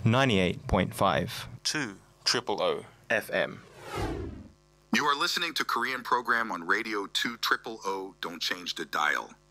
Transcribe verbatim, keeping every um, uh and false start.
ninety-eight point five. two triple O F M. You are listening to Korean program on Radio two triple O. Don't change the dial.